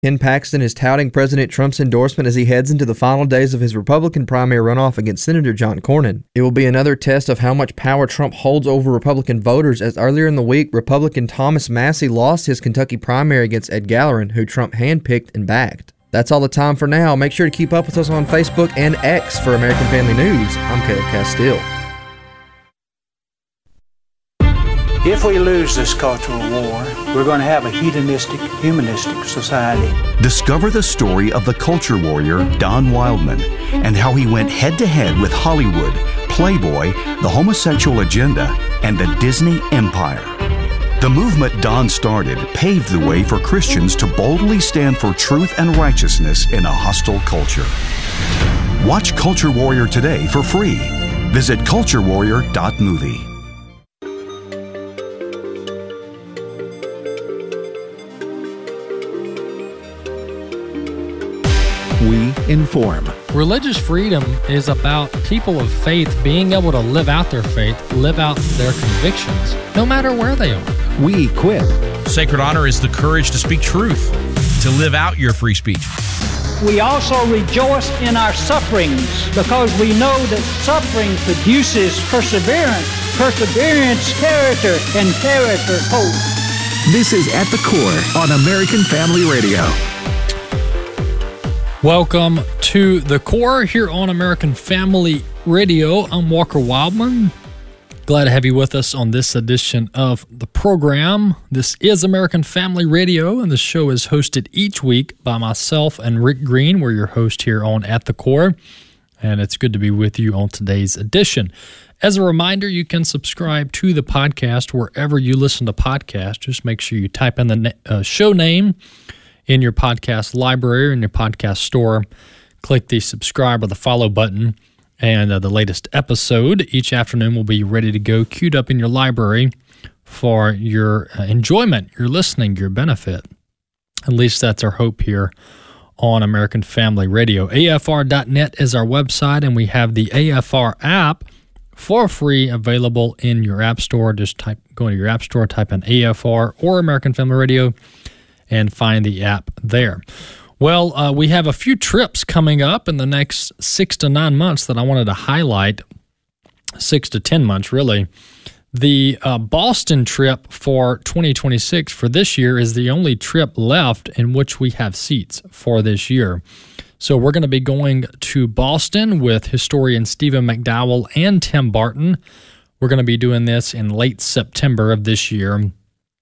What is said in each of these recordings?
Ken Paxton is touting President Trump's endorsement as he heads into the final days of his Republican primary runoff against Senator John Cornyn. It will be another test of how much power Trump holds over Republican voters, as earlier in the week, Republican Thomas Massie lost his Kentucky primary against Ed Gallerin, who Trump handpicked and backed. That's all the time for now. Make sure to keep up with us on Facebook and X for American Family News. I'm Caleb Castile. If we lose this cultural war, we're going to have a hedonistic, humanistic society. Discover the story of the culture warrior Don Wildman and how he went head-to-head with Hollywood, Playboy, the homosexual agenda, and the Disney Empire. The movement Don started paved the way for Christians to boldly stand for truth and righteousness in a hostile culture. Watch Culture Warrior today for free. Visit culturewarrior.movie. We inform. Religious freedom is about people of faith being able to live out their faith, live out their convictions, no matter where they are. We equip. Sacred honor is the courage to speak truth, to live out your free speech. We also rejoice in our sufferings because we know that suffering produces perseverance, perseverance, character, and character, hope. This is At the Core on American Family Radio. Welcome to The Core here on American Family Radio. I'm Walker Wildman. Glad to have you with us on this edition of the program. This is American Family Radio, and the show is hosted each week by myself and Rick Green. We're your host here on At the Core, and it's good to be with you on today's edition. As a reminder, you can subscribe to the podcast wherever you listen to podcasts. Just make sure you type in the show name in your podcast library or in your podcast store. Click the subscribe or the follow button, and the latest episode each afternoon will be ready to go, queued up in your library for your enjoyment, your listening, your benefit. At least that's our hope here on American Family Radio. AFR.net is our website, and we have the AFR app for free available in your app store. Just go into your app store, type in AFR or American Family Radio, and find the app there. Well, we have a few trips coming up in the next 6 to 9 months that I wanted to highlight, 6 to 10 months really. The Boston trip for 2026 for this year is the only trip left in which we have seats for this year. So we're going to be going to Boston with historian Stephen McDowell and Tim Barton. We're going to be doing this in late September of this year,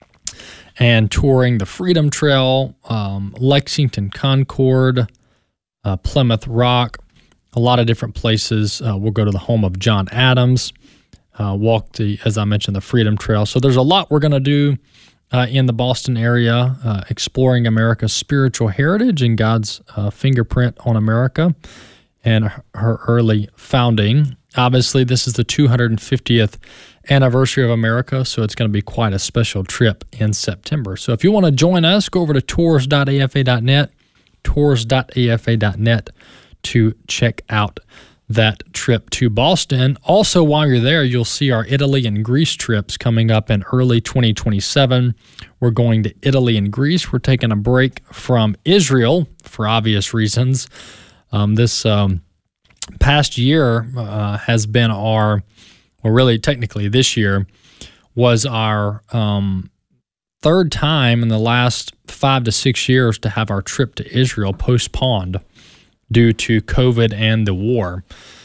and touring the Freedom Trail, Lexington Concord, Plymouth Rock, a lot of different places. We'll go to the home of John Adams, walk as I mentioned, the Freedom Trail. So there's a lot we're going to do in the Boston area, exploring America's spiritual heritage and God's fingerprint on America and her early founding. Obviously, this is the 250th anniversary of America, so it's going to be quite a special trip in September. So if you want to join us, go over to tours.afa.net, tours.afa.net to check out that trip to Boston. Also, while you're there, you'll see our Italy and Greece trips coming up in early 2027. We're going to Italy and Greece. We're taking a break from Israel for obvious reasons. This past year has been really technically this year was our third time in the last 5 to 6 years to have our trip to Israel postponed due to COVID and the war.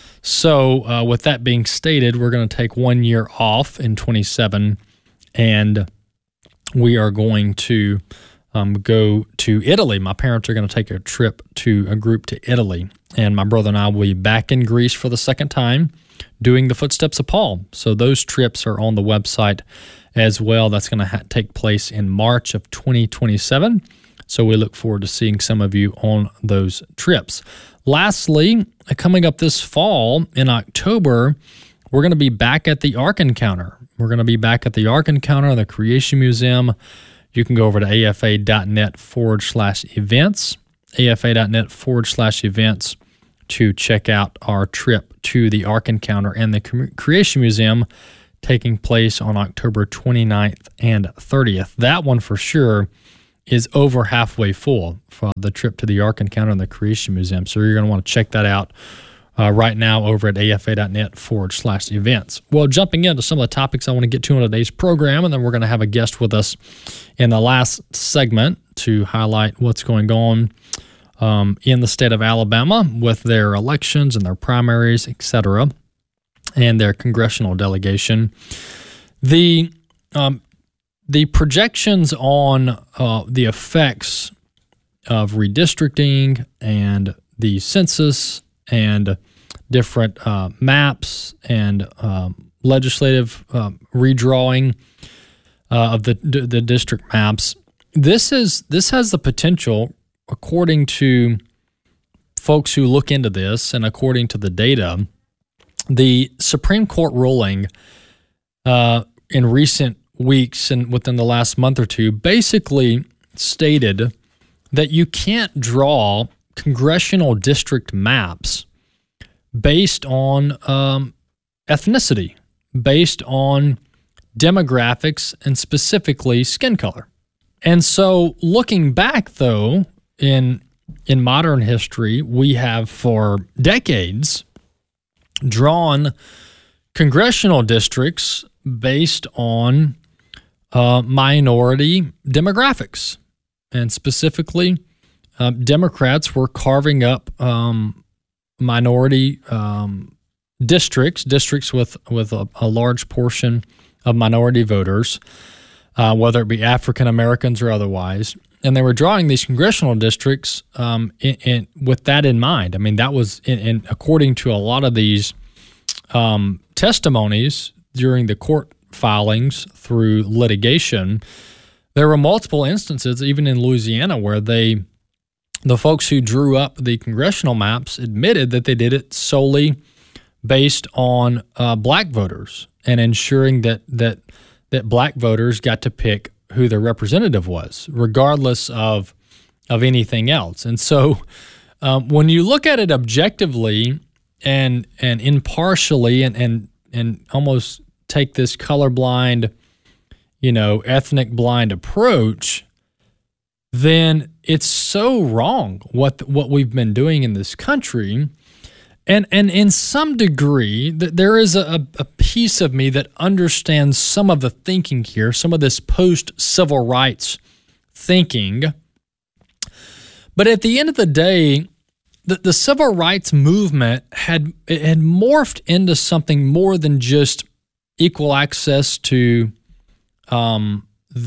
So with that being stated, we're going to take 1 year off in 27, and we are going to go to Italy. My parents are going to take a group to Italy, and my brother and I will be back in Greece for the second time doing the Footsteps of Paul. So those trips are on the website as well. That's going to take place in March of 2027. So we look forward to seeing some of you on those trips. Lastly, coming up this fall in October, we're going to be back at the Ark Encounter. We're going to be back at the Ark Encounter, the Creation Museum. You can go over to afa.net/events, afa.net/events to check out our trip to the Ark Encounter and the Creation Museum taking place on October 29th and 30th. That one for sure is over halfway full for the trip to the Ark Encounter and the Creation Museum. So you're going to want to check that out right now over at afa.net/events. Well, jumping into some of the topics I want to get to on today's program, and then we're going to have a guest with us in the last segment to highlight what's going on in the state of Alabama with their elections and their primaries, etc., and their congressional delegation. The projections on the effects of redistricting and the census and different maps and legislative redrawing of the district maps. This has the potential, according to folks who look into this and according to the data, the Supreme Court ruling in recent weeks and within the last month or two basically stated that you can't draw congressional district maps based on ethnicity, based on demographics, and specifically skin color. And so looking back, though, in modern history, we have for decades drawn congressional districts based on minority demographics. And specifically, Democrats were carving up minority districts with a large portion of minority voters, whether it be African Americans or otherwise. And they were drawing these congressional districts with that in mind. I mean, that was, according to a lot of these testimonies during the court filings through litigation, there were multiple instances, even in Louisiana, where the folks who drew up the congressional maps admitted that they did it solely based on black voters and ensuring that black voters got to pick who their representative was, regardless of anything else. And so when you look at it objectively and impartially and almost take this colorblind, ethnic blind approach, then it's so wrong what we've been doing in this country. And in some degree, there is a piece of me that understands some of the thinking here, some of this post-civil rights thinking. But at the end of the day, the civil rights movement had morphed into something more than just equal access to for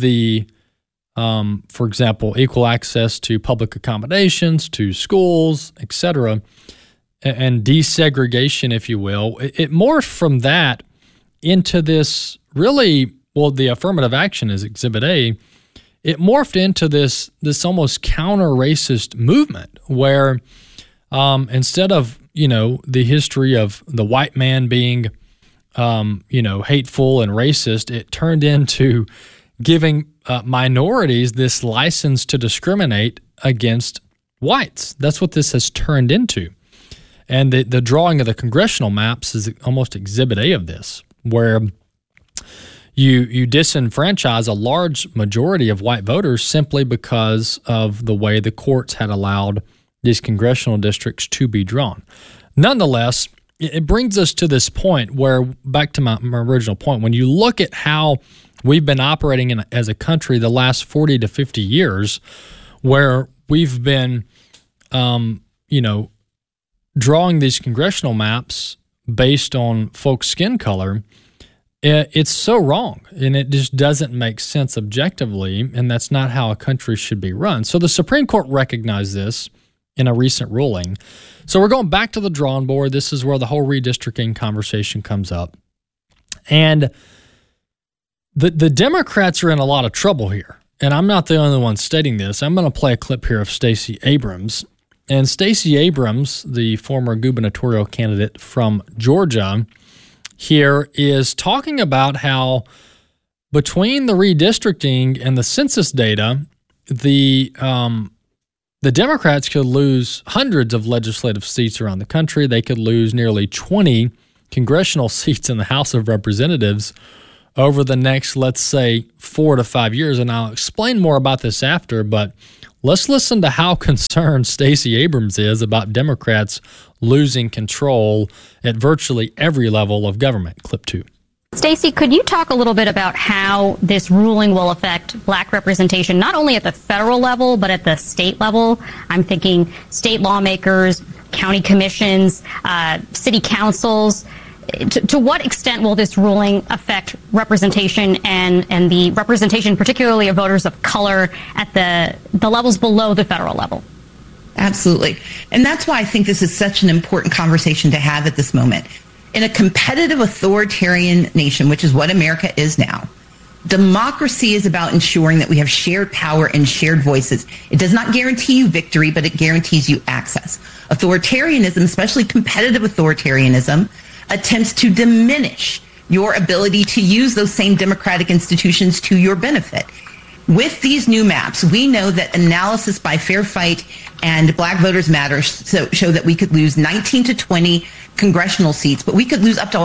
example, equal access to public accommodations, to schools, etc., and desegregation, if you will. It morphed from that into this really, the affirmative action is Exhibit A. It morphed into this almost counter-racist movement where instead of, the history of the white man being, hateful and racist, it turned into giving minorities this license to discriminate against whites. That's what this has turned into. And the drawing of the congressional maps is almost Exhibit A of this, where you disenfranchise a large majority of white voters simply because of the way the courts had allowed these congressional districts to be drawn. Nonetheless, it brings us to this point where, back to my original point, when you look at how we've been operating as a country the last 40 to 50 years, where we've been, drawing these congressional maps based on folks' skin color, it's so wrong, and it just doesn't make sense objectively, and that's not how a country should be run. So the Supreme Court recognized this in a recent ruling. So we're going back to the drawing board. This is where the whole redistricting conversation comes up. And the Democrats are in a lot of trouble here, and I'm not the only one stating this. I'm going to play a clip here of Stacey Abrams. And Stacey Abrams, the former gubernatorial candidate from Georgia, here is talking about how between the redistricting and the census data, the Democrats could lose hundreds of legislative seats around the country. They could lose nearly 20 congressional seats in the House of Representatives over the next, let's say, 4 to 5 years. And I'll explain more about this after, but let's listen to how concerned Stacey Abrams is about Democrats losing control at virtually every level of government. Clip 2. Stacey, could you talk a little bit about how this ruling will affect black representation, not only at the federal level, but at the state level? I'm thinking state lawmakers, county commissions, city councils. To what extent will this ruling affect representation and the representation, particularly of voters of color, at the levels below the federal level? Absolutely. And that's why I think this is such an important conversation to have at this moment. In a competitive authoritarian nation, which is what America is now, democracy is about ensuring that we have shared power and shared voices. It does not guarantee you victory, but it guarantees you access. Authoritarianism, especially competitive authoritarianism, attempts to diminish your ability to use those same democratic institutions to your benefit. With these new maps, we know that analysis by Fair Fight and Black Voters Matter show that we could lose 19 to 20 congressional seats, but we could lose up to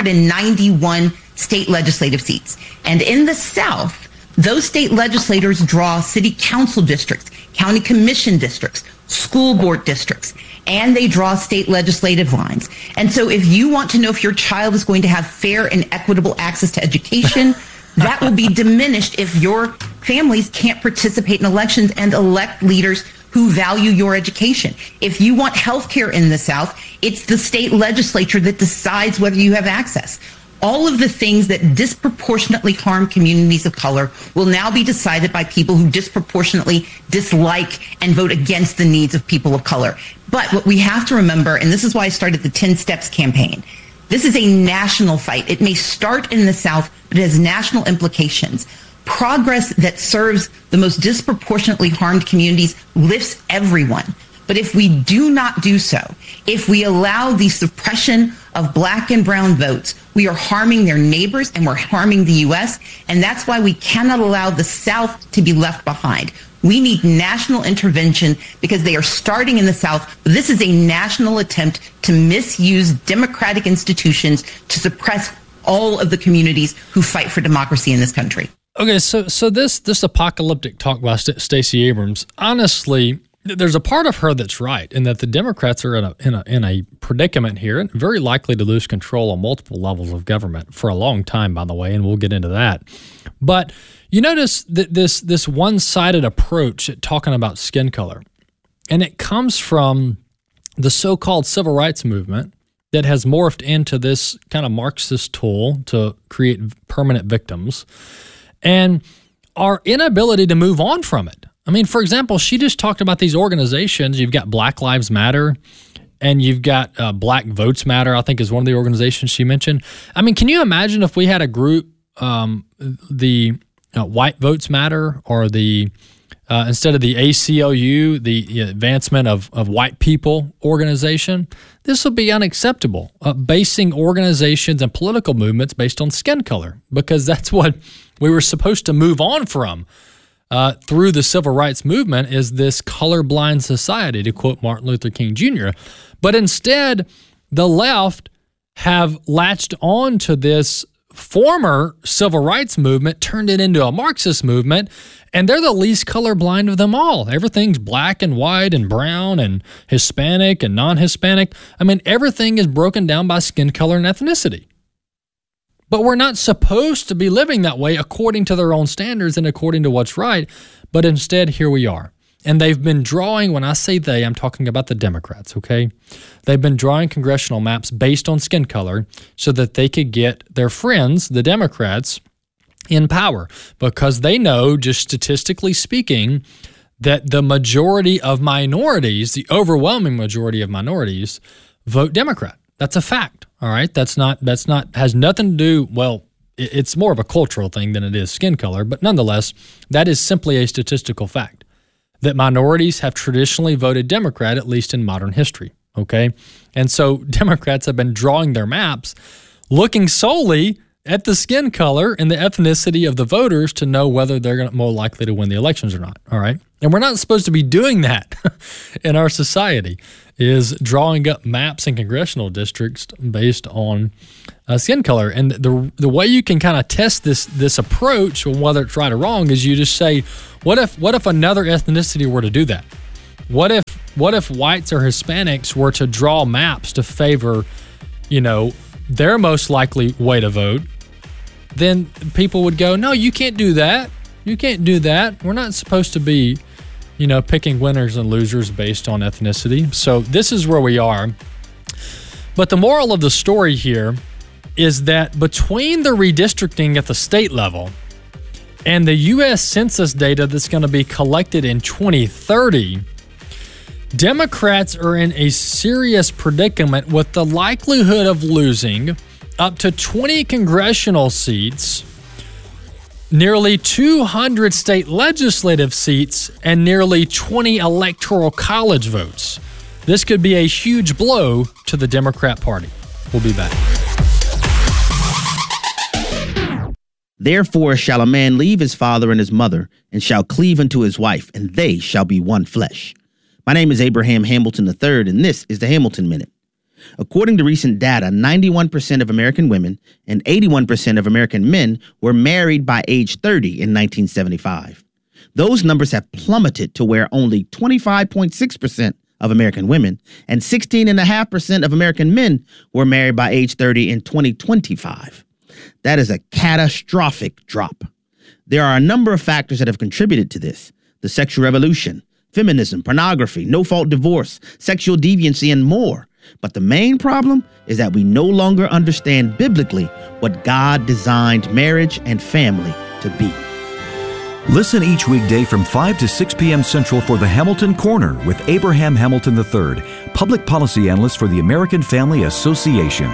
191 state legislative seats. And in the South, those state legislators draw city council districts, county commission districts, school board districts, and they draw state legislative lines. And so if you want to know if your child is going to have fair and equitable access to education, that will be diminished if your families can't participate in elections and elect leaders who value your education. If you want health care in the South, it's the state legislature that decides whether you have access. All of the things that disproportionately harm communities of color will now be decided by people who disproportionately dislike and vote against the needs of people of color. But what we have to remember, and this is why I started the 10 Steps campaign, this is a national fight. It may start in the South, but it has national implications. Progress that serves the most disproportionately harmed communities lifts everyone. But if we do not do so, if we allow the suppression of black and brown votes, we are harming their neighbors and we're harming the U.S. And that's why we cannot allow the South to be left behind. We need national intervention because they are starting in the South. This is a national attempt to misuse democratic institutions to suppress all of the communities who fight for democracy in this country. Okay, so this apocalyptic talk by Stacey Abrams, honestly, there's a part of her that's right, in that the Democrats are in a predicament here, and very likely to lose control on multiple levels of government for a long time, by the way, and we'll get into that. But you notice that this one-sided approach at talking about skin color, and it comes from the so-called civil rights movement that has morphed into this kind of Marxist tool to create permanent victims, and our inability to move on from it. I mean, for example, she just talked about these organizations. You've got Black Lives Matter, and you've got Black Votes Matter, I think is one of the organizations she mentioned. I mean, can you imagine if we had a group, the White Votes Matter, or the instead of the ACLU, the Advancement of White People organization? This would be unacceptable, basing organizations and political movements based on skin color, because that's what we were supposed to move on from. Through the civil rights movement, is this colorblind society, to quote Martin Luther King Jr. But instead, the left have latched on to this former civil rights movement, turned it into a Marxist movement, and they're the least colorblind of them all. Everything's black and white and brown and Hispanic and non-Hispanic. I mean, everything is broken down by skin color and ethnicity. But we're not supposed to be living that way according to their own standards and according to what's right. But instead, here we are. And they've been drawing, when I say they, I'm talking about the Democrats, okay? They've been drawing congressional maps based on skin color so that they could get their friends, the Democrats, in power. Because they know, just statistically speaking, that the majority of minorities, the overwhelming majority of minorities, vote Democrat. That's a fact. All right, that's not has nothing to do, well, it's more of a cultural thing than it is skin color, but nonetheless, that is simply a statistical fact that minorities have traditionally voted Democrat, at least in modern history, okay? And so Democrats have been drawing their maps looking solely at the skin color and the ethnicity of the voters to know whether they're more likely to win the elections or not. All right. And we're not supposed to be doing that in our society, is drawing up maps and congressional districts based on skin color. And the way you can kind of test this approach, whether it's right or wrong, is you just say, what if another ethnicity were to do that? What if whites or Hispanics were to draw maps to favor, their most likely way to vote? Then people would go, no, you can't do that. You can't do that. We're not supposed to be, picking winners and losers based on ethnicity. So this is where we are. But the moral of the story here is that between the redistricting at the state level and the U.S. Census data that's going to be collected in 2030, Democrats are in a serious predicament with the likelihood of losing up to 20 congressional seats, nearly 200 state legislative seats, and nearly 20 electoral college votes. This could be a huge blow to the Democrat Party. We'll be back. Therefore shall a man leave his father and his mother, and shall cleave unto his wife, and they shall be one flesh. My name is Abraham Hamilton III, and this is the Hamilton Minute. According to recent data, 91% of American women and 81% of American men were married by age 30 in 1975. Those numbers have plummeted to where only 25.6% of American women and 16.5% of American men were married by age 30 in 2025. That is a catastrophic drop. There are a number of factors that have contributed to this: the sexual revolution, feminism, pornography, no-fault divorce, sexual deviancy, and more. But the main problem is that we no longer understand biblically what God designed marriage and family to be. Listen each weekday from 5 to 6 p.m. Central for the Hamilton Corner with Abraham Hamilton III, Public Policy Analyst for the American Family Association.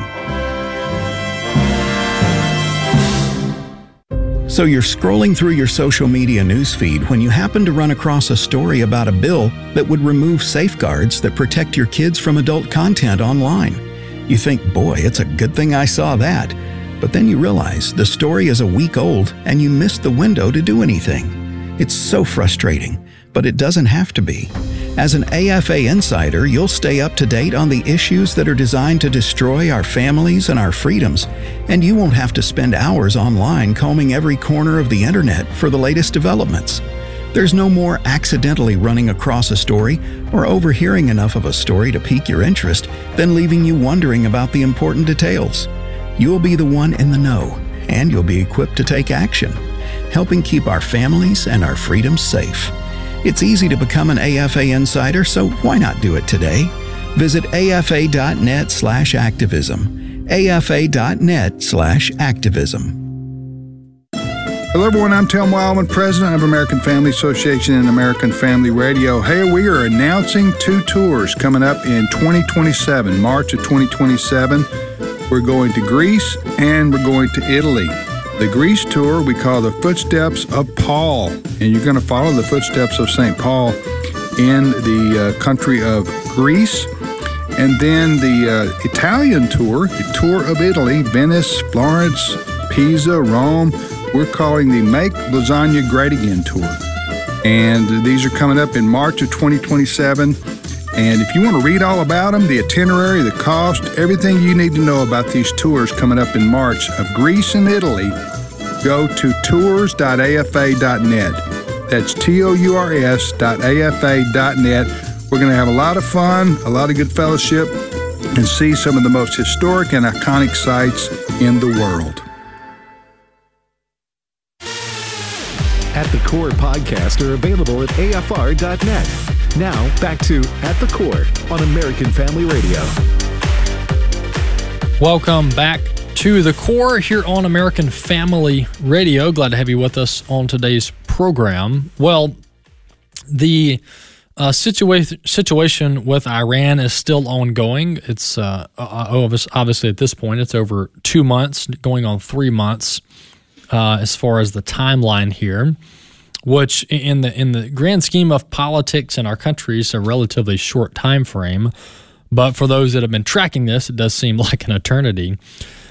So you're scrolling through your social media newsfeed when you happen to run across a story about a bill that would remove safeguards that protect your kids from adult content online. You think, boy, it's a good thing I saw that. But then you realize the story is a week old and you missed the window to do anything. It's so frustrating, but it doesn't have to be. As an AFA insider, you'll stay up to date on the issues that are designed to destroy our families and our freedoms, and you won't have to spend hours online combing every corner of the internet for the latest developments. There's no more accidentally running across a story or overhearing enough of a story to pique your interest than leaving you wondering about the important details. You'll be the one in the know, and you'll be equipped to take action, helping keep our families and our freedoms safe. It's easy to become an AFA insider, so why not do it today? Visit afa.net/activism. afa.net/activism. Hello, everyone. I'm Tom Wildman, president of American Family Association and American Family Radio. Hey, we are announcing 2 tours coming up in 2027, March of 2027. We're going to Greece and we're going to Italy. The Greece tour we call the Footsteps of Paul, and you're going to follow the footsteps of St. Paul in the country of Greece. And then the Italian tour, the Tour of Italy, Venice, Florence, Pisa, Rome, we're calling the Make Lasagna Great Again tour. And these are coming up in March of 2027. And if you want to read all about them, the itinerary, the cost, everything you need to know about these tours coming up in March of Greece and Italy, go to tours.afa.net. That's tours.afa.net. We're going to have a lot of fun, a lot of good fellowship, and see some of the most historic and iconic sites in the world. At the Core podcasts are available at afr.net. Now, back to At the Core on American Family Radio. Welcome back to The Core here on American Family Radio. Glad to have you with us on today's program. Well, the situation with Iran is still ongoing. It's obviously at this point, it's over 2 months, going on 3 months as far as the timeline here, which in the grand scheme of politics in our country is a relatively short time frame. But for those that have been tracking this, it does seem like an eternity.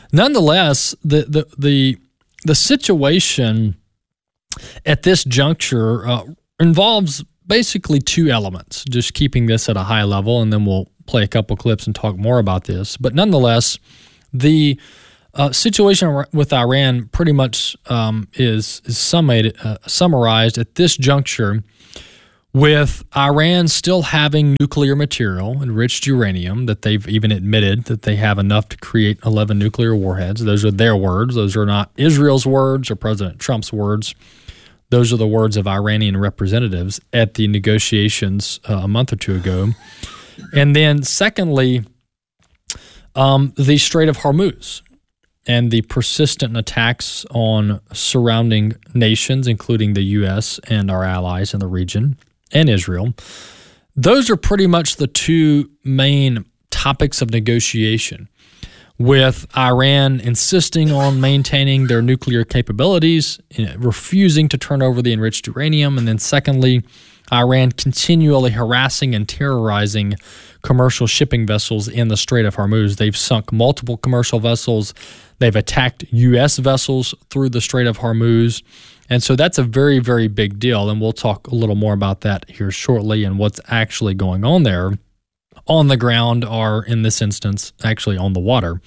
nonetheless, the situation at this juncture involves basically two elements, just keeping this at a high level, and then we'll play a couple clips and talk more about this. But nonetheless, the situation with Iran pretty much is summarized at this juncture with Iran still having nuclear material, enriched uranium, that they've even admitted that they have enough to create 11 nuclear warheads. Those are their words. Those are not Israel's words or President Trump's words. Those are the words of Iranian representatives at the negotiations a month or two ago. And then secondly, the Strait of Hormuz and the persistent attacks on surrounding nations, including the U.S. and our allies in the region, and Israel. Those are pretty much the two main topics of negotiation, with Iran insisting on maintaining their nuclear capabilities, refusing to turn over the enriched uranium, and then secondly, Iran continually harassing and terrorizing commercial shipping vessels in the Strait of Hormuz. They've sunk multiple commercial vessels. They've attacked U.S. vessels through the Strait of Hormuz. And so that's a very, very big deal, and we'll talk a little more about that here shortly and what's actually going on there on the ground, or in this instance, actually on the water.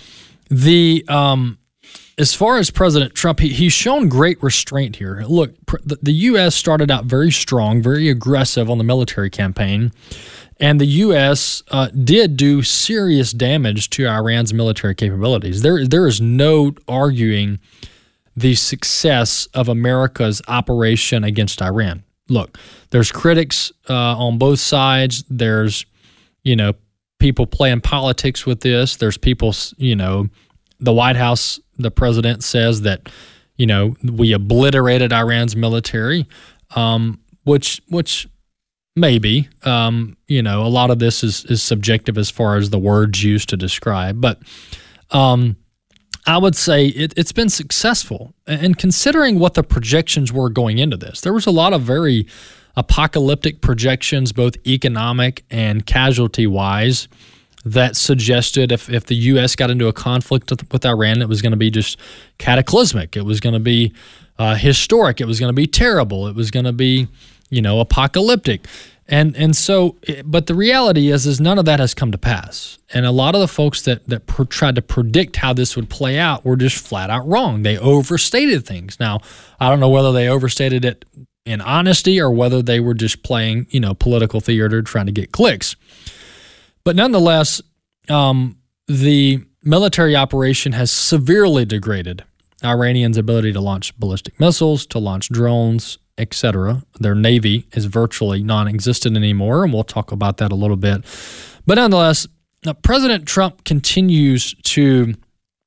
As far as President Trump, he's shown great restraint here. Look, the U.S. started out very strong, very aggressive on the military campaign, and the U.S. Did do serious damage to Iran's military capabilities. There is no arguing the success of America's operation against Iran. Look, there's critics on both sides. There's, people playing politics with this. There's people, the White House, the president says that, we obliterated Iran's military, which maybe, a lot of this is subjective as far as the words used to describe. But I would say it's been successful. And considering what the projections were going into this, there was a lot of very apocalyptic projections, both economic and casualty-wise, that suggested if the U.S. got into a conflict with Iran, it was going to be just cataclysmic. It was going to be historic. It was going to be terrible. It was going to be, apocalyptic. And so, but the reality is none of that has come to pass. And a lot of the folks that tried to predict how this would play out were just flat out wrong. They overstated things. Now, I don't know whether they overstated it in honesty or whether they were just playing, political theater, trying to get clicks. But nonetheless, the military operation has severely degraded Iranians' ability to launch ballistic missiles, to launch drones, etc. Their navy is virtually non-existent anymore, and we'll talk about that a little bit. But nonetheless, President Trump continues to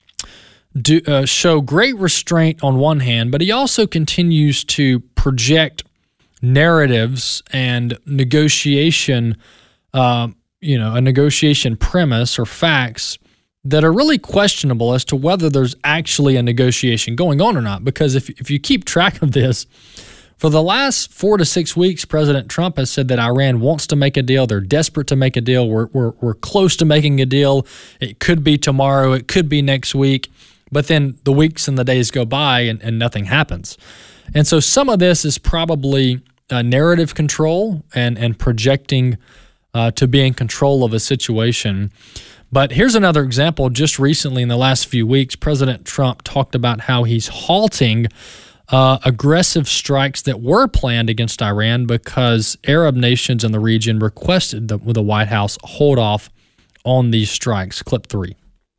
show great restraint on one hand, but he also continues to project narratives and negotiation, a negotiation premise or facts that are really questionable as to whether there's actually a negotiation going on or not. Because if you keep track of this, for the last 4 to 6 weeks, President Trump has said that Iran wants to make a deal. They're desperate to make a deal. We're close to making a deal. It could be tomorrow. It could be next week. But then the weeks and the days go by and nothing happens. And so some of this is probably narrative control and projecting to be in control of a situation. But here's another example. Just recently, in the last few weeks, President Trump talked about how he's halting aggressive strikes that were planned against Iran because Arab nations in the region requested the White House hold off on these strikes. Clip 3.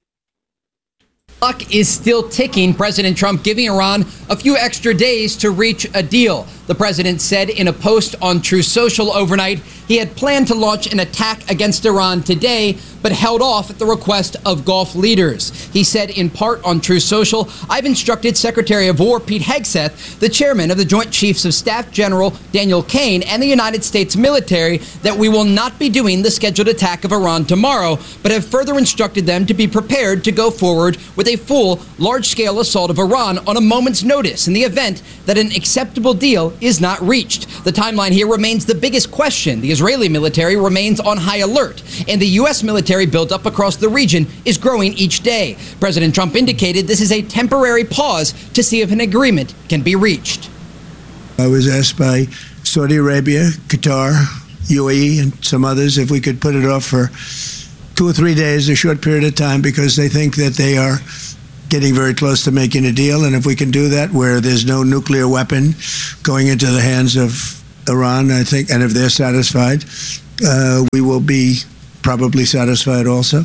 Clock is still ticking. President Trump giving Iran a few extra days to reach a deal. The president said in a post on Truth Social overnight he had planned to launch an attack against Iran today, but held off at the request of Gulf leaders. He said in part on Truth Social, I've instructed Secretary of War Pete Hegseth, the chairman of the Joint Chiefs of Staff General Daniel Kaine, and the United States military that we will not be doing the scheduled attack of Iran tomorrow, but have further instructed them to be prepared to go forward with a full, large-scale assault of Iran on a moment's notice in the event that an acceptable deal is not reached. The timeline here remains the biggest question the Israeli military remains on high alert, and the U.S. military buildup across the region is growing each day. President Trump indicated this is a temporary pause to see if an agreement can be reached. I was asked by Saudi Arabia, Qatar, UAE, and some others if we could put it off for 2 or 3 days, a short period of time, because they think that they are getting very close to making a deal. And if we can do that where there's no nuclear weapon going into the hands of Iran, I think, and if they're satisfied, we will be probably satisfied also.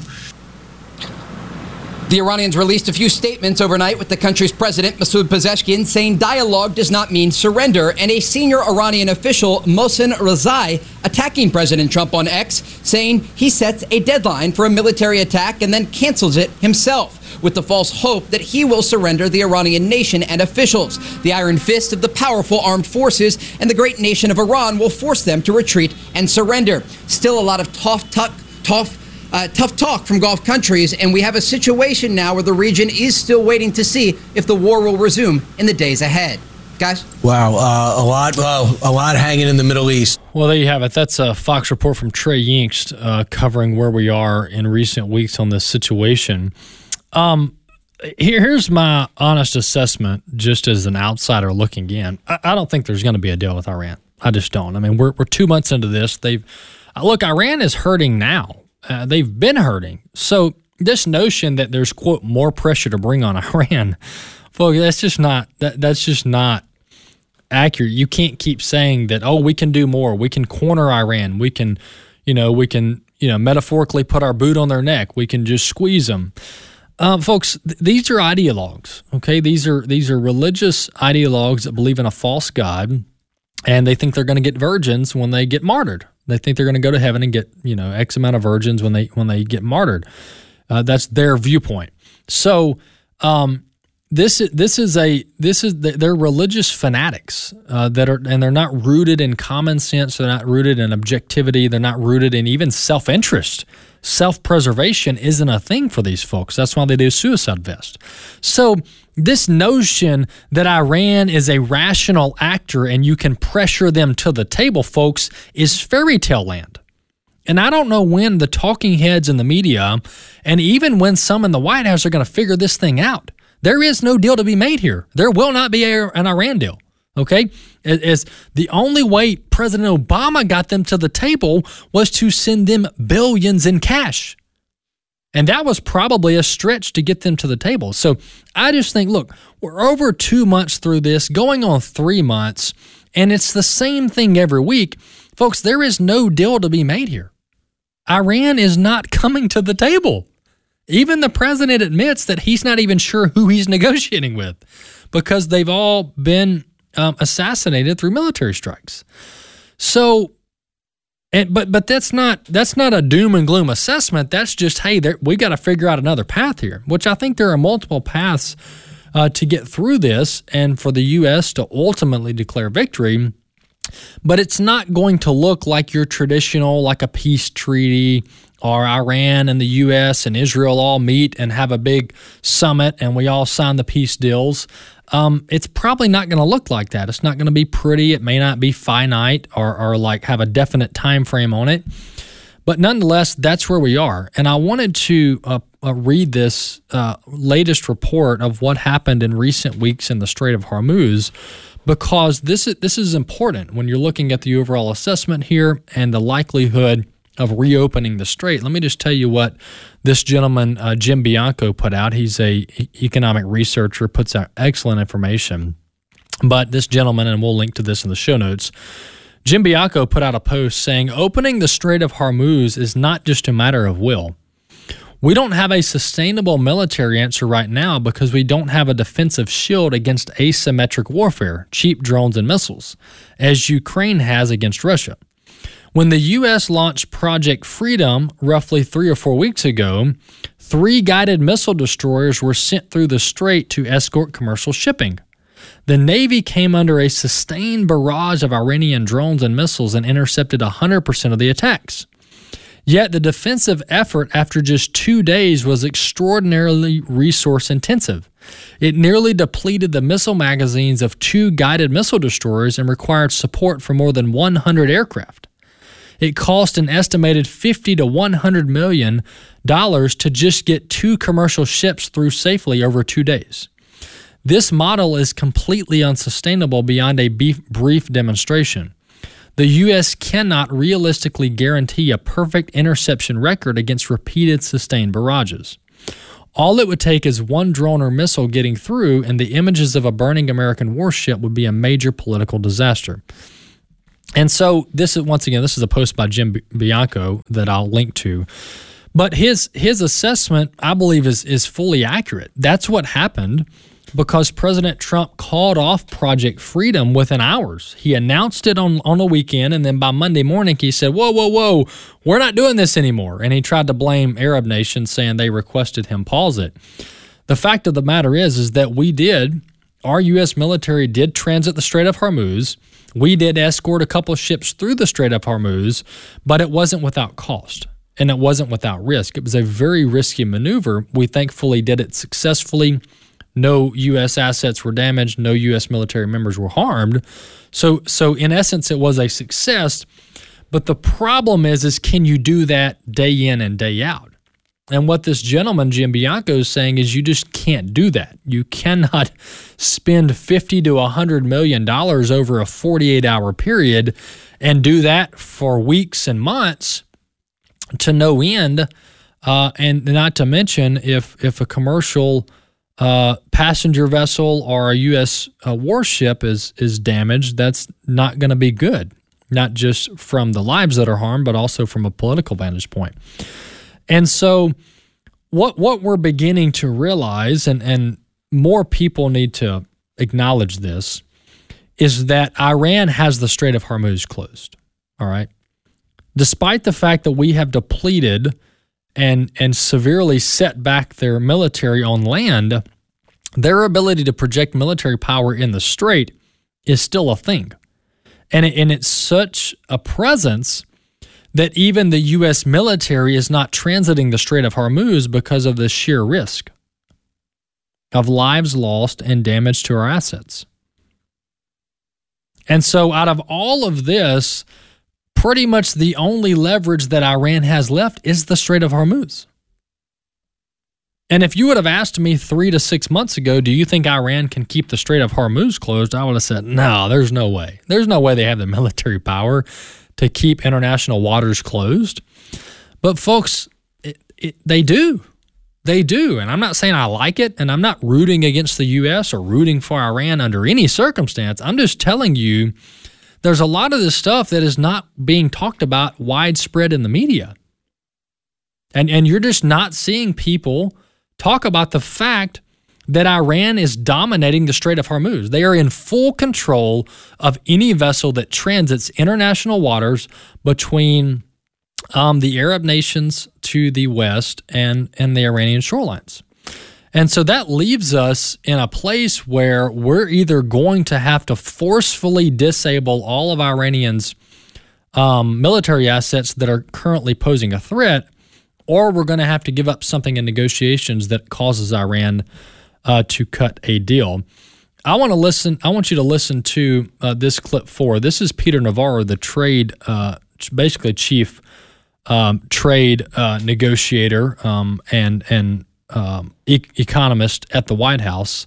The Iranians released a few statements overnight with the country's president, Masoud Pezeshkian, saying dialogue does not mean surrender, and a senior Iranian official, Mohsen Rezai, attacking President Trump on X, saying he sets a deadline for a military attack and then cancels it himself, with the false hope that he will surrender the Iranian nation and officials. The iron fist of the powerful armed forces and the great nation of Iran will force them to retreat and surrender. Still a lot of tough talk from Gulf countries, and we have a situation now where the region is still waiting to see if the war will resume in the days ahead. Guys? Wow, a lot hanging in the Middle East. Well, there you have it. That's a Fox report from Trey Yingst covering where we are in recent weeks on this situation. Here's my honest assessment, just as an outsider looking in. I don't think there's going to be a deal with Iran. I just don't. I mean, we're 2 months into this. Look, Iran is hurting now. They've been hurting. So this notion that there's, quote, more pressure to bring on Iran, folks, that's just not accurate. You can't keep saying that, oh, we can do more. We can corner Iran. We can metaphorically put our boot on their neck. We can just squeeze them. Folks, these are ideologues, okay? These are religious ideologues that believe in a false God, and they think they're going to get virgins when they get martyred. They think they're going to go to heaven and get, X amount of virgins when they get martyred. That's their viewpoint. So they're religious fanatics they're not rooted in common sense. They're not rooted in objectivity. They're not rooted in even self-interest. Self-preservation isn't a thing for these folks. That's why they do suicide vest. So this notion that Iran is a rational actor and you can pressure them to the table, folks, is fairy tale land. And I don't know when the talking heads in the media, and even when some in the White House, are going to figure this thing out. There is no deal to be made here. There will not be an Iran deal. Okay? As the only way President Obama got them to the table was to send them billions in cash. And that was probably a stretch to get them to the table. So I just think, look, we're over 2 months through this, going on 3 months, and it's the same thing every week. Folks, there is no deal to be made here. Iran is not coming to the table. Even the president admits that he's not even sure who he's negotiating with because they've all been assassinated through military strikes. So, but that's not a doom and gloom assessment. That's just, hey, we got to figure out another path here, which I think there are multiple paths to get through this and for the U.S. to ultimately declare victory. But it's not going to look like your traditional, like a peace treaty, or Iran and the U.S. and Israel all meet and have a big summit and we all sign the peace deals. It's probably not going to look like that. It's not going to be pretty. It may not be finite or like have a definite time frame on it. But nonetheless, that's where we are. And I wanted to read this latest report of what happened in recent weeks in the Strait of Hormuz, because this is important when you're looking at the overall assessment here and the likelihood of reopening the strait. Let me just tell you what this gentleman, Jim Bianco, put out. He's a economic researcher, puts out excellent information. But this gentleman, and we'll link to this in the show notes, Jim Bianco put out a post saying, opening the Strait of Hormuz is not just a matter of will. We don't have a sustainable military answer right now because we don't have a defensive shield against asymmetric warfare, cheap drones and missiles, as Ukraine has against Russia. When the U.S. launched Project Freedom roughly 3 or 4 weeks ago, 3 guided missile destroyers were sent through the strait to escort commercial shipping. The Navy came under a sustained barrage of Iranian drones and missiles and intercepted 100% of the attacks. Yet the defensive effort after just 2 days was extraordinarily resource intensive. It nearly depleted the missile magazines of 2 guided missile destroyers and required support for more than 100 aircraft. It cost an estimated $50 to $100 million to just get 2 commercial ships through safely over 2 days. This model is completely unsustainable beyond a brief demonstration. The U.S. cannot realistically guarantee a perfect interception record against repeated sustained barrages. All it would take is one drone or missile getting through, and the images of a burning American warship would be a major political disaster. And so this is a post by Jim Bianco that I'll link to. But his assessment, I believe, is fully accurate. That's what happened because President Trump called off Project Freedom within hours. He announced it on a weekend, and then by Monday morning he said, whoa, we're not doing this anymore. And he tried to blame Arab nations, saying they requested him pause it. The fact of the matter is that our U.S. military did transit the Strait of Hormuz. We did escort a couple of ships through the Strait of Hormuz, but it wasn't without cost, and it wasn't without risk. It was a very risky maneuver. We thankfully did it successfully. No U.S. assets were damaged. No U.S. military members were harmed. So in essence, it was a success. But the problem is can you do that day in and day out? And what this gentleman, Jim Bianco, is saying is you just can't do that. You cannot spend $50 to $100 million over a 48-hour period and do that for weeks and months to no end. And not to mention if a commercial passenger vessel or a U.S. warship is damaged, that's not going to be good, not just from the lives that are harmed, but also from a political vantage point. And so what we're beginning to realize, and more people need to acknowledge this, is that Iran has the Strait of Hormuz closed, all right? Despite the fact that we have depleted and severely set back their military on land, their ability to project military power in the strait is still a thing. And it's such a presence that even the U.S. military is not transiting the Strait of Hormuz because of the sheer risk of lives lost and damage to our assets. And so out of all of this, pretty much the only leverage that Iran has left is the Strait of Hormuz. And if you would have asked me 3 to 6 months ago, do you think Iran can keep the Strait of Hormuz closed? I would have said, no, there's no way. There's no way they have the military power to keep international waters closed. But folks, they do. They do. And I'm not saying I like it, and I'm not rooting against the U.S. or rooting for Iran under any circumstance. I'm just telling you there's a lot of this stuff that is not being talked about widespread in the media. And you're just not seeing people talk about the fact that Iran is dominating the Strait of Hormuz. They are in full control of any vessel that transits international waters between the Arab nations to the west and the Iranian shorelines. And so that leaves us in a place where we're either going to have to forcefully disable all of Iranians' military assets that are currently posing a threat, or we're going to have to give up something in negotiations that causes Iran to cut a deal. I want you to listen to this clip 4. This is Peter Navarro, the basically chief trade negotiator and economist at the White House,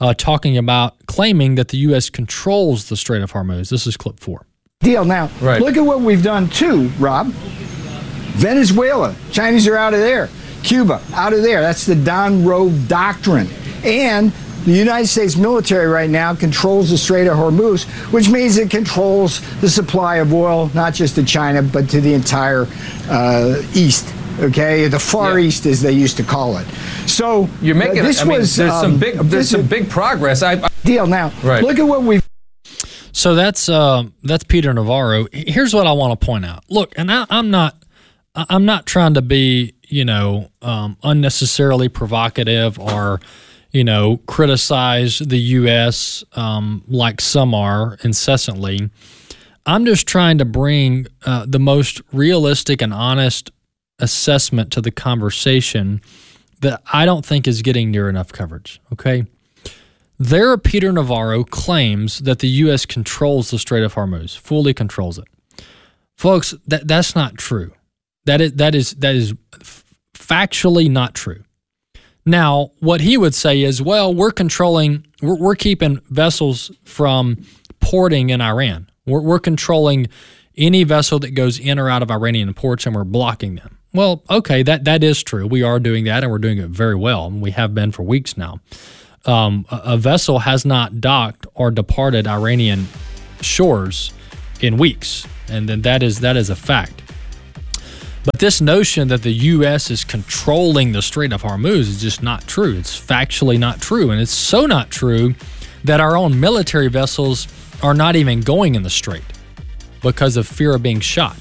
claiming that the U.S. controls the Strait of Hormuz. This is clip 4. Deal now. Right. Look at what we've done too, Rob. Venezuela, Chinese are out of there. Cuba, out of there. That's the Don Road Doctrine. And the United States military right now controls the Strait of Hormuz, which means it controls the supply of oil, not just to China, but to the entire East. Okay, the Far East, as they used to call it. So you're making. There's some big progress. Deal now. Right. Look at what we've. So that's Peter Navarro. Here's what I want to point out. Look, and I'm not trying to be unnecessarily provocative or criticize the U.S. Like some are incessantly. I'm just trying to bring the most realistic and honest assessment to the conversation that I don't think is getting near enough coverage, okay? There, Peter Navarro claims that the U.S. controls the Strait of Hormuz, fully controls it. Folks, that's not true. That is factually not true. Now, what he would say is, well, we're keeping vessels from porting in Iran. We're controlling any vessel that goes in or out of Iranian ports, and we're blocking them. Well, okay, that is true. We are doing that, and we're doing it very well, and we have been for weeks now. A vessel has not docked or departed Iranian shores in weeks, and then that is a fact. But this notion that the U.S. is controlling the Strait of Hormuz is just not true. It's factually not true, and it's so not true that our own military vessels are not even going in the strait because of fear of being shot.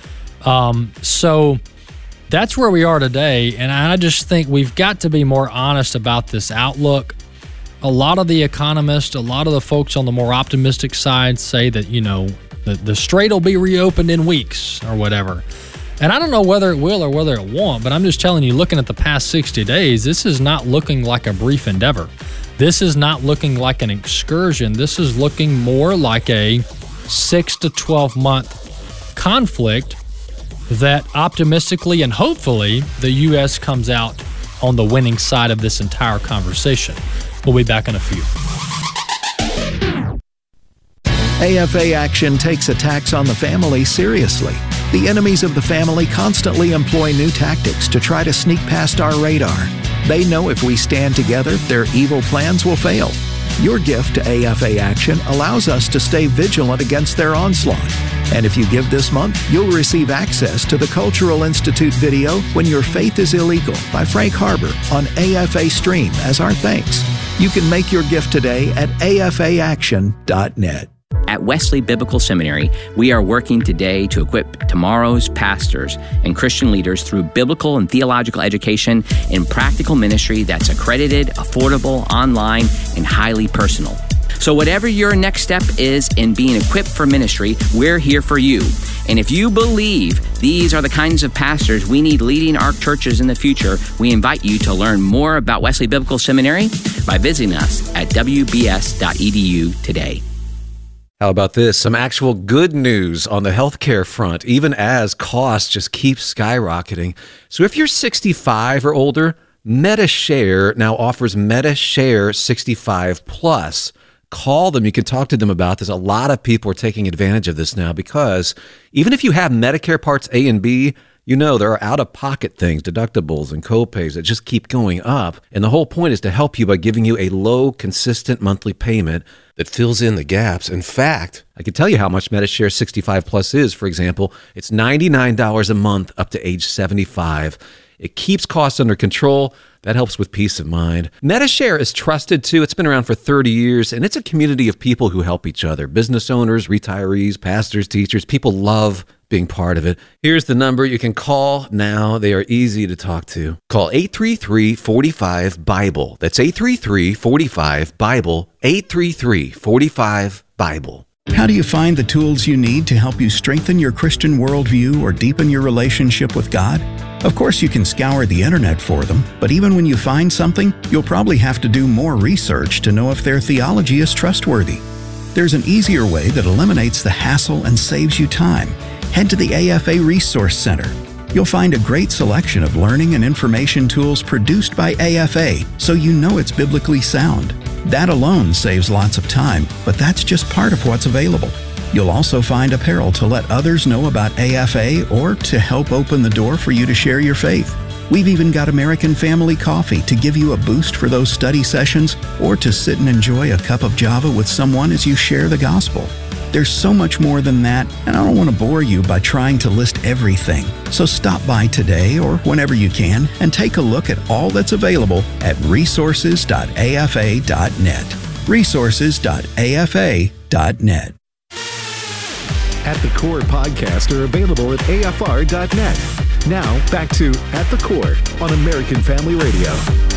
So that's where we are today, and I just think we've got to be more honest about this outlook. A lot of the economists, a lot of the folks on the more optimistic side say that, the strait will be reopened in weeks or whatever. And I don't know whether it will or whether it won't, but I'm just telling you, looking at the past 60 days, this is not looking like a brief endeavor. This is not looking like an excursion. This is looking more like a 6 to 12 month conflict that optimistically and hopefully the U.S. comes out on the winning side of this entire conversation. We'll be back in a few. AFA Action takes attacks on the family seriously. The enemies of the family constantly employ new tactics to try to sneak past our radar. They know if we stand together, their evil plans will fail. Your gift to AFA Action allows us to stay vigilant against their onslaught. And if you give this month, you'll receive access to the Cultural Institute video When Your Faith is Illegal by Frank Harbor on AFA Stream as our thanks. You can make your gift today at afaaction.net. At Wesley Biblical Seminary, we are working today to equip tomorrow's pastors and Christian leaders through biblical and theological education in practical ministry that's accredited, affordable, online, and highly personal. So whatever your next step is in being equipped for ministry, we're here for you. And if you believe these are the kinds of pastors we need leading our churches in the future, we invite you to learn more about Wesley Biblical Seminary by visiting us at wbs.edu today. How about this? Some actual good news on the healthcare front, even as costs just keep skyrocketing. So if you're 65 or older, Medi-Share now offers Medi-Share 65 Plus. Call them. You can talk to them about this. A lot of people are taking advantage of this now because even if you have Medicare Parts A and B, there are out-of-pocket things, deductibles and copays that just keep going up. And the whole point is to help you by giving you a low, consistent monthly payment that fills in the gaps. In fact, I can tell you how much Medi-Share 65 Plus is. For example, it's $99 a month up to age 75. It keeps costs under control. That helps with peace of mind. Medi-Share is trusted too. It's been around for 30 years, and it's a community of people who help each other. Business owners, retirees, pastors, teachers. People love being part of it. Here's the number you can call now. They are easy to talk to. Call 833-45-BIBLE. That's 833-45-BIBLE. 833-45-BIBLE. How do you find the tools you need to help you strengthen your Christian worldview or deepen your relationship with God? Of course, you can scour the internet for them, but even when you find something, you'll probably have to do more research to know if their theology is trustworthy. There's an easier way that eliminates the hassle and saves you time. Head to the AFA Resource Center. You'll find a great selection of learning and information tools produced by AFA, so you know it's biblically sound. That alone saves lots of time, but that's just part of what's available. You'll also find apparel to let others know about AFA or to help open the door for you to share your faith. We've even got American Family Coffee to give you a boost for those study sessions or to sit and enjoy a cup of Java with someone as you share the gospel. There's so much more than that, and I don't want to bore you by trying to list everything. So stop by today or whenever you can and take a look at all that's available at resources.afa.net. Resources.afa.net. At the Core podcasts are available at afr.net. Now, back to At the Core on American Family Radio.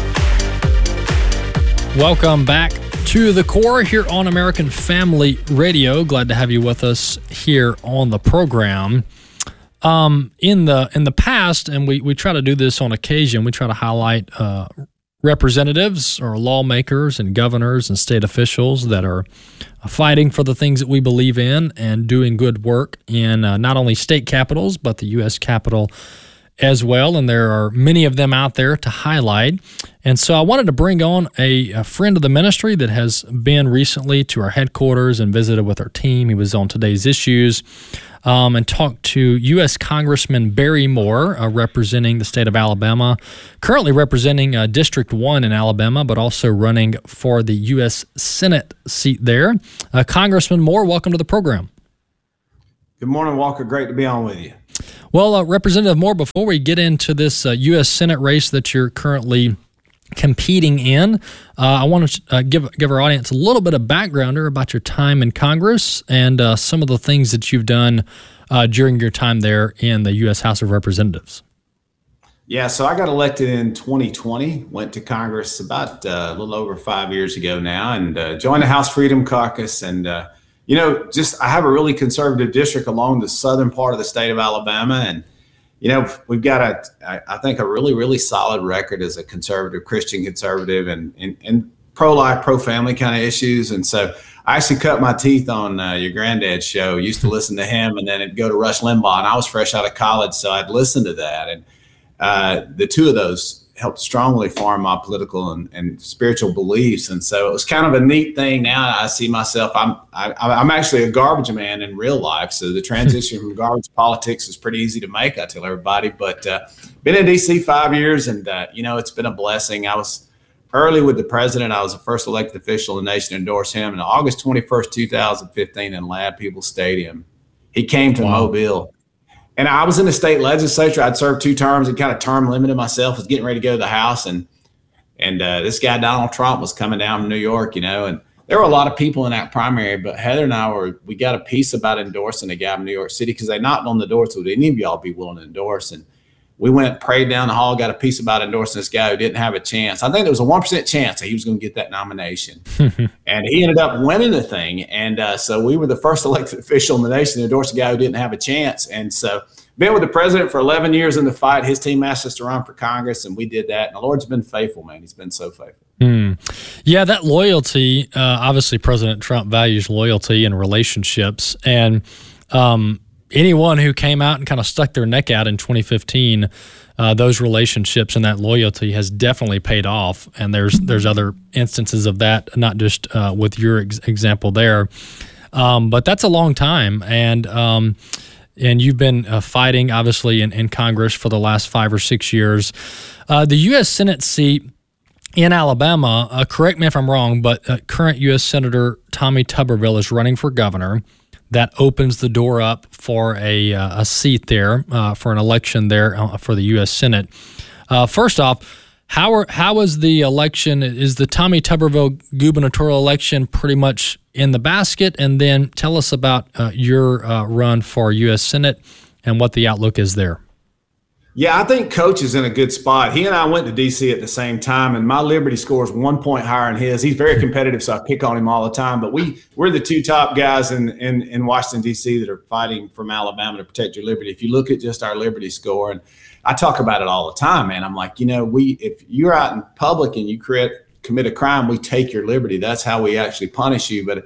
Welcome back to The Core here on American Family Radio. Glad to have you with us here on the program. In the past, and we try to do this on occasion, we try to highlight representatives or lawmakers and governors and state officials that are fighting for the things that we believe in and doing good work in not only state capitals, but the U.S. Capitol as well. And there are many of them out there to highlight. And so I wanted to bring on a friend of the ministry that has been recently to our headquarters and visited with our team. He was on Today's Issues and talked to U.S. Congressman Barry Moore, representing the state of Alabama, currently representing District 1 in Alabama, but also running for the U.S. Senate seat there. Congressman Moore, welcome to the program. Good morning, Walker. Great to be on with you. Well, Representative Moore, before we get into this U.S. Senate race that you're currently competing in, I want to give our audience a little bit of backgrounder about your time in Congress and some of the things that you've done during your time there in the U.S. House of Representatives. Yeah, so I got elected in 2020, went to Congress about a little over 5 years ago now, and joined the House Freedom Caucus. And, I have a really conservative district along the southern part of the state of Alabama. And, we've got I think a really, really solid record as a conservative, Christian conservative, and pro-life, pro-family kind of issues. And so I actually cut my teeth on your granddad's show. Used to listen to him, and then it'd go to Rush Limbaugh. And I was fresh out of college, so I'd listen to that. And the two of those helped strongly form my political and spiritual beliefs. And so it was kind of a neat thing. Now I see myself, I'm actually a garbage man in real life. So the transition from garbage politics is pretty easy to make, I tell everybody. But been in D.C. 5 years, and, it's been a blessing. I was early with the president. I was the first elected official in the nation to endorse him. And August 21st, 2015 in Lab People Stadium, he came to Mobile. And I was in the state legislature. I'd served 2 terms and kind of term limited myself. I was getting ready to go to the House. And this guy, Donald Trump, was coming down from New York, and there were a lot of people in that primary. But Heather and I we got a piece about endorsing a guy from New York City because they knocked on the door. So would any of y'all be willing to endorse? And we went, prayed down the hall, got a piece about endorsing this guy who didn't have a chance. I think there was a 1% chance that he was going to get that nomination. And he ended up winning the thing. And so we were the first elected official in the nation to endorse a guy who didn't have a chance. And so been with the president for 11 years in the fight. His team asked us to run for Congress, and we did that. And the Lord's been faithful, man. He's been so faithful. Yeah, that loyalty, obviously President Trump values loyalty and relationships. And anyone who came out and kind of stuck their neck out in 2015, those relationships and that loyalty has definitely paid off. And there's other instances of that, not just with your example there. But that's a long time. And you've been fighting, obviously, in Congress for the last 5 or 6 years. The U.S. Senate seat in Alabama, correct me if I'm wrong, but current U.S. Senator Tommy Tuberville is running for governor. That opens the door up for a seat there, for an election there for the U.S. Senate. First off, how is the election? Is the Tommy Tuberville gubernatorial election pretty much in the basket? And then tell us about your run for U.S. Senate and what the outlook is there. Yeah, I think Coach is in a good spot. He and I went to D.C. at the same time, and my Liberty score is 1 point higher than his. He's very competitive, so I pick on him all the time. But we're the 2 top guys in Washington, D.C. that are fighting from Alabama to protect your liberty. If you look at just our Liberty score, and I talk about it all the time, man. I'm like, if you're out in public and you commit a crime, we take your liberty. That's how we actually punish you. But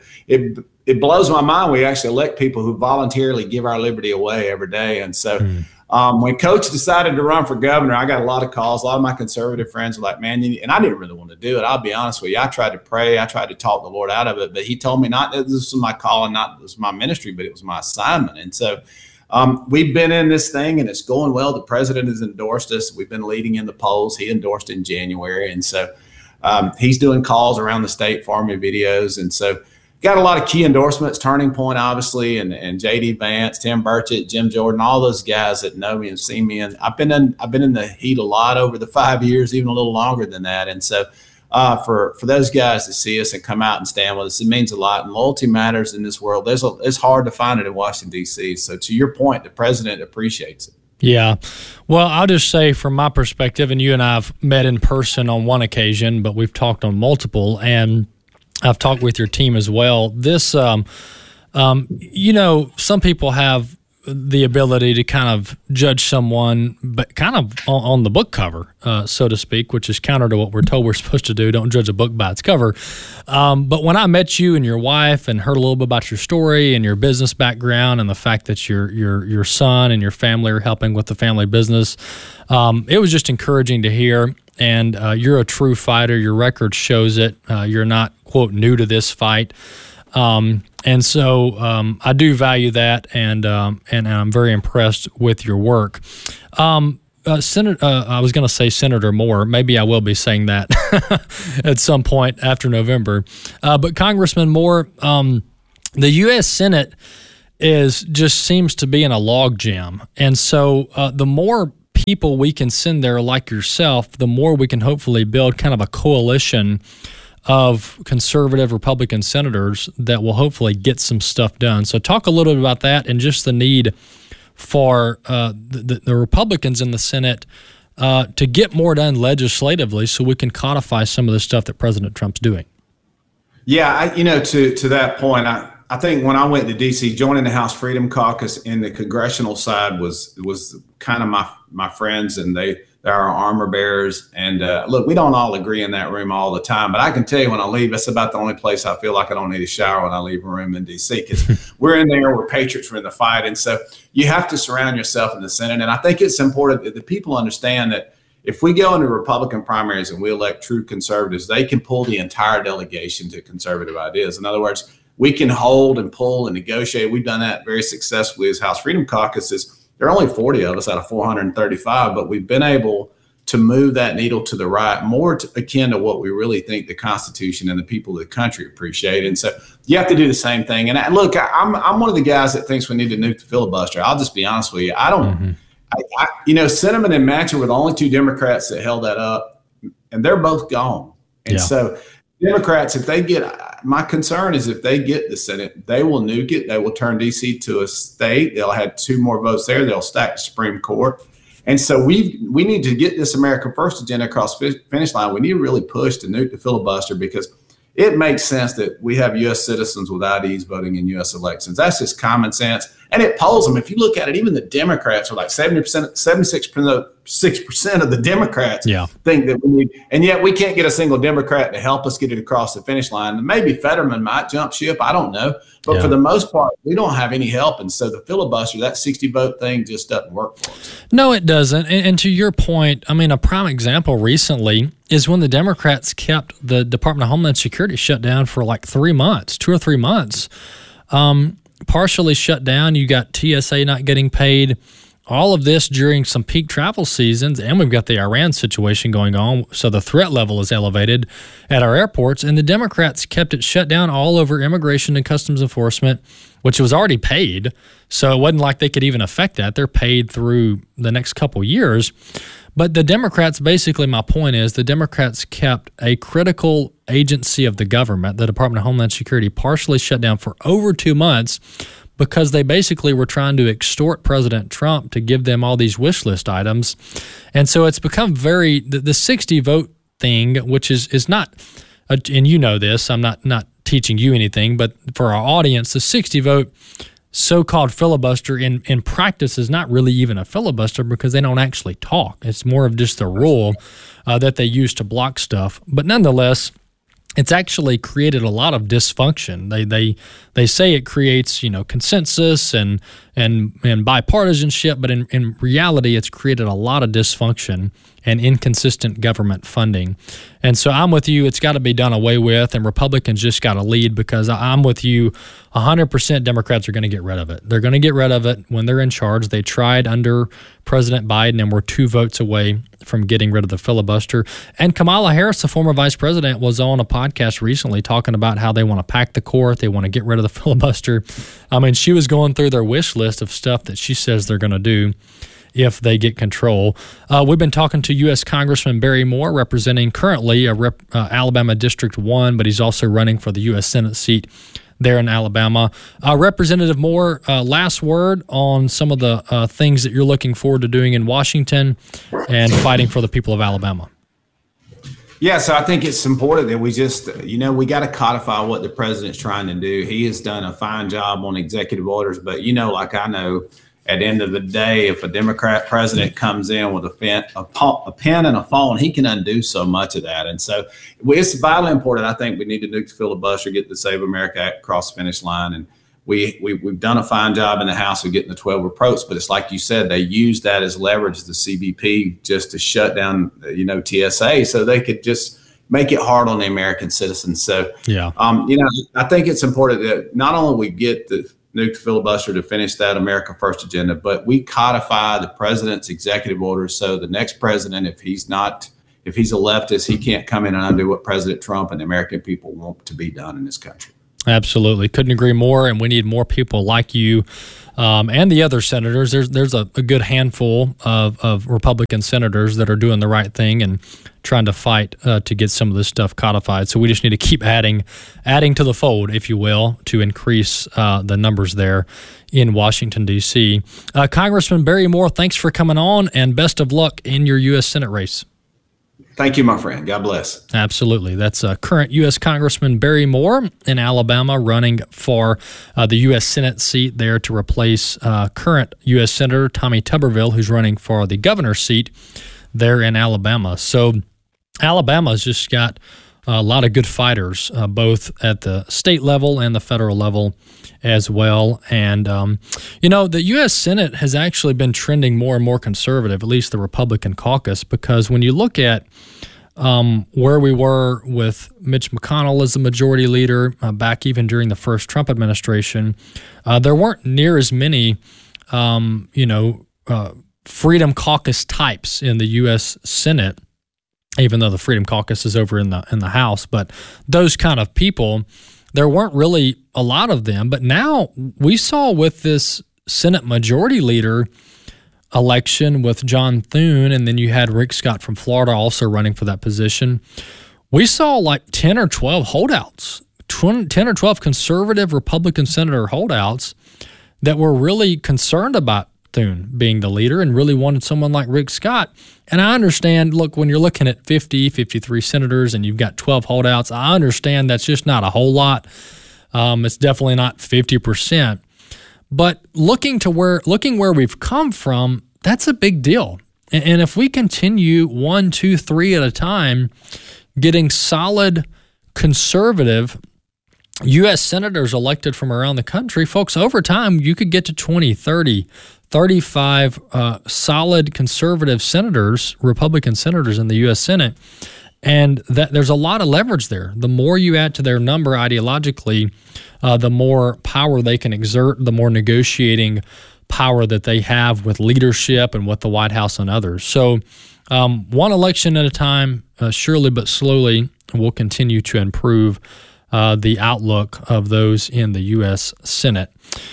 it blows my mind. We actually elect people who voluntarily give our liberty away every day. And so when Coach decided to run for governor, I got a lot of calls. A lot of my conservative friends were like, man, and I didn't really want to do it. I'll be honest with you. I tried to pray. I tried to talk the Lord out of it. But he told me not that this was my call and not this was my ministry, but it was my assignment. And so we've been in this thing, and it's going well. The president has endorsed us. We've been leading in the polls. He endorsed in January. And so he's doing calls around the state for me, videos. And so got a lot of key endorsements, Turning Point, obviously, and J.D. Vance, Tim Burchett, Jim Jordan, all those guys that know me and see me. And I've been in the heat a lot over the 5 years, even a little longer than that. And so for those guys to see us and come out and stand with us, it means a lot. And loyalty matters in this world. It's hard to find it in Washington, D.C. So to your point, the president appreciates it. Yeah. Well, I'll just say from my perspective, and you and I have met in person on one occasion, but we've talked on multiple, and I've talked with your team as well. This, some people have the ability to kind of judge someone, but kind of on the book cover, so to speak, which is counter to what we're told we're supposed to do. Don't judge a book by its cover. But when I met you and your wife and heard a little bit about your story and your business background and the fact that your son and your family are helping with the family business, it was just encouraging to hear. And you're a true fighter. Your record shows it. You're not, quote, new to this fight. And so I do value that, and I'm very impressed with your work. Senator, I was going to say Senator Moore. Maybe I will be saying that at some point after November. But Congressman Moore, the U.S. Senate just seems to be in a logjam, and so the more people we can send there like yourself, the more we can hopefully build kind of a coalition of conservative Republican senators that will hopefully get some stuff done. So talk a little bit about that and just the need for the Republicans in the Senate to get more done legislatively so we can codify some of the stuff that President Trump's doing. Yeah, to that point, I think when I went to D.C., joining the House Freedom Caucus in the congressional side was kind of my friends, and they're our armor bearers. And look, we don't all agree in that room all the time, but I can tell you when I leave, that's about the only place I feel like I don't need a shower when I leave a room in D.C. because we're in there, we're patriots, we're in the fight. And so you have to surround yourself in the Senate. And I think it's important that the people understand that if we go into Republican primaries and we elect true conservatives, they can pull the entire delegation to conservative ideas. In other words, we can hold and pull and negotiate. We've done that very successfully as House Freedom Caucuses. There are only 40 of us out of 435, but we've been able to move that needle to the right, more akin to what we really think the Constitution and the people of the country appreciate. And so you have to do the same thing. And look, I'm one of the guys that thinks we need to nuke the filibuster. I'll just be honest with you. I don't, Sinema and Manchin were the only two Democrats that held that up, and they're both gone. And so Democrats, my concern is if they get the Senate, they will nuke it. They will turn D.C. to a state. They'll have 2 more votes there. They'll stack the Supreme Court. And so we need to get this America First agenda across the finish line. We need to really push to nuke the filibuster because it makes sense that we have U.S. citizens with IDs voting in U.S. elections. That's just common sense. And it polls them. If you look at it, even the Democrats are like 76% of the Democrats think that we need, and yet we can't get a single Democrat to help us get it across the finish line. And maybe Fetterman might jump ship. I don't know. But for the most part, we don't have any help. And so the filibuster, that 60 vote thing just doesn't work for us. No, it doesn't. And to your point, I mean, a prime example recently is when the Democrats kept the Department of Homeland Security shut down for like 3 months, 2 or 3 months. Partially shut down. You got TSA not getting paid. All of this during some peak travel seasons, and we've got the Iran situation going on, so the threat level is elevated at our airports, and the Democrats kept it shut down all over immigration and customs enforcement, which was already paid, so it wasn't like they could even affect that. They're paid through the next couple years. But the Democrats, basically my point is, the Democrats kept a critical agency of the government, the Department of Homeland Security, partially shut down for over 2 months because they basically were trying to extort President Trump to give them all these wish list items. And so it's become the 60 vote thing, which is not, and you know this, I'm not teaching you anything, but for our audience, the 60 vote so-called filibuster in practice is not really even a filibuster because they don't actually talk. It's more of just a rule that they use to block stuff. But nonetheless, it's actually created a lot of dysfunction. They say it creates consensus and bipartisanship, but in reality, it's created a lot of dysfunction and inconsistent government funding. And so I'm with you. It's got to be done away with, and Republicans just got to lead because I'm with you. 100% Democrats are going to get rid of it. They're going to get rid of it when they're in charge. They tried under President Biden and were 2 votes away from getting rid of the filibuster. And Kamala Harris, the former vice president, was on a podcast recently talking about how they want to pack the court. They want to get rid of the filibuster. I mean, she was going through their wish list of stuff that she says they're going to do if they get control. We've been talking to U.S. Congressman Barry Moore, representing currently Alabama District 1, but he's also running for the U.S. Senate seat there in Alabama. Representative Moore, last word on some of the things that you're looking forward to doing in Washington and fighting for the people of Alabama. Yeah, so I think it's important that we just, we got to codify what the president's trying to do. He has done a fine job on executive orders, but like I know, at the end of the day, if a Democrat president comes in with a pen and a phone, he can undo so much of that. And so it's vitally important. I think we need to nuke the filibuster, get the Save America Act across the finish line. And we've done a fine job in the House of getting the 12 approach. But it's like you said, they used that as leverage, the CBP, just to shut down, TSA, so they could just make it hard on the American citizens. So, I think it's important that not only we get the nuke the filibuster to finish that America First agenda, but we codify the president's executive orders so the next president, if he's a leftist, he can't come in and undo what President Trump and the American people want to be done in this country. Absolutely. Couldn't agree more. And we need more people like you and the other senators. There's a good handful of Republican senators that are doing the right thing and trying to fight to get some of this stuff codified. So we just need to keep adding to the fold, if you will, to increase the numbers there in Washington, D.C. Congressman Barry Moore, thanks for coming on, and best of luck in your U.S. Senate race. Thank you, my friend. God bless. Absolutely. That's current U.S. Congressman Barry Moore in Alabama, running for the U.S. Senate seat there to replace current U.S. Senator Tommy Tuberville, who's running for the governor's seat there in Alabama. So Alabama's just got a lot of good fighters, both at the state level and the federal level as well. And, the U.S. Senate has actually been trending more and more conservative, at least the Republican caucus, because when you look at where we were with Mitch McConnell as the majority leader back even during the first Trump administration, there weren't near as many, Freedom Caucus types in the U.S. Senate, even though the Freedom Caucus is over in the House. But those kind of people, there weren't really a lot of them. But now we saw with this Senate Majority Leader election with John Thune, and then you had Rick Scott from Florida also running for that position, we saw like 10 or 12 holdouts, 10 or 12 conservative Republican senator holdouts that were really concerned about Thune being the leader and really wanted someone like Rick Scott. And I understand, look, when you're looking at 50, 53 senators and you've got 12 holdouts, I understand that's just not a whole lot. It's definitely not 50%. But looking where we've come from, that's a big deal. And if we continue 1, 2, 3 at a time, getting solid conservative U.S. senators elected from around the country, folks, over time, you could get to 20, 30, 35 solid conservative senators, Republican senators in the U.S. Senate, and there's a lot of leverage there. The more you add to their number ideologically, the more power they can exert, the more negotiating power that they have with leadership and with the White House and others. So one election at a time, surely but slowly, we'll continue to improve the outlook of those in the U.S. Senate.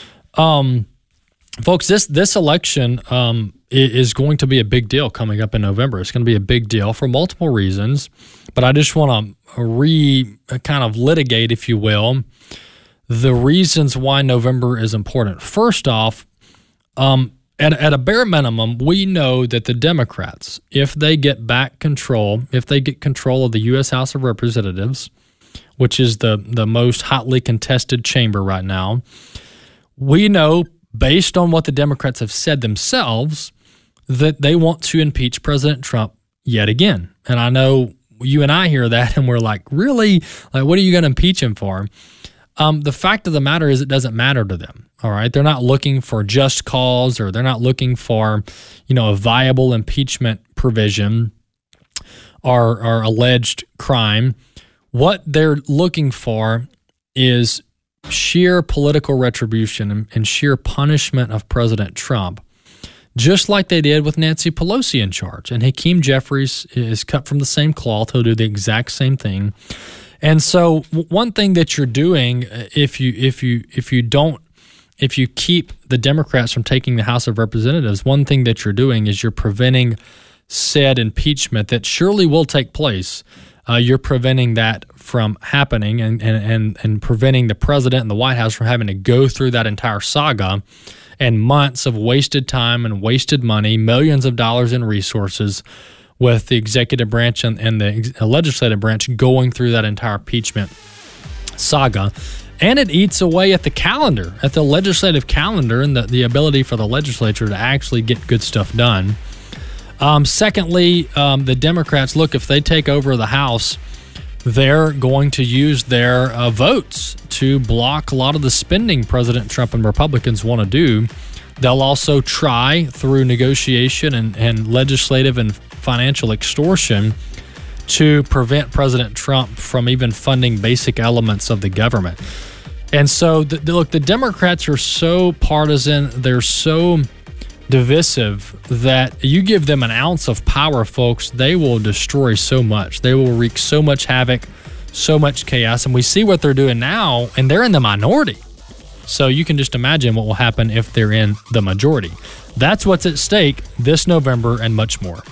Folks, this election is going to be a big deal coming up in November. It's going to be a big deal for multiple reasons, but I just want to kind of litigate, if you will, the reasons why November is important. First off, at a bare minimum, we know that the Democrats, if they get control of the U.S. House of Representatives, which is the most hotly contested chamber right now, we know, based on what the Democrats have said themselves, that they want to impeach President Trump yet again. And I know you and I hear that and we're like, really? Like, what are you going to impeach him for? The fact of the matter is it doesn't matter to them, all right? They're not looking for just cause, or they're not looking for, a viable impeachment provision or alleged crime. What they're looking for is sheer political retribution and sheer punishment of President Trump, just like they did with Nancy Pelosi in charge. And Hakeem Jeffries is cut from the same cloth. He'll do the exact same thing. And so one thing that you're doing, if you keep the Democrats from taking the House of Representatives, one thing that you're doing is you're preventing said impeachment that surely will take place. You're preventing that from happening and preventing the president and the White House from having to go through that entire saga and months of wasted time and wasted money, millions of dollars in resources, with the executive branch and the legislative branch going through that entire impeachment saga. And it eats away at the calendar, at the legislative calendar, and the ability for the legislature to actually get good stuff done. Secondly, the Democrats, look, if they take over the House, they're going to use their votes to block a lot of the spending President Trump and Republicans want to do. They'll also try through negotiation and legislative and financial extortion to prevent President Trump from even funding basic elements of the government. And so, look, the Democrats are so partisan, they're so divisive that you give them an ounce of power, folks, they will destroy so much. They will wreak so much havoc, so much chaos. And we see what they're doing now, and they're in the minority. So you can just imagine what will happen if they're in the majority. That's what's at stake this November and much more.